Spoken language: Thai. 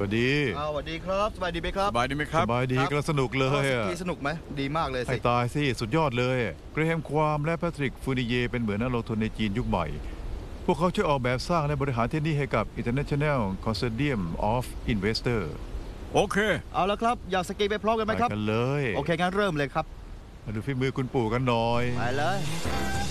วัสดีสวัสดีครับสบายดีไหมครับสบายดีไหมครับสบายดีกำลังสนุกเลยที่สนุกไหมดีมากเลยสิให้ตายสิสุดยอดเลยเกรแฮมความและแพทริกฟูนิเยเป็นเหมือนนักลงทุนในจีนยุคใหม่พวกเขาช่วยออกแบบสร้างและบริหารที่นี่ให้กับ International Consortium of Investors โอเคเอาละครับอยากสกีไปพร้อมกันไหมครับไปกันเลยโอเคงั้นเริ่มเลยครับมาดูฝีมือคุณปู่กันหน่อยไปเลย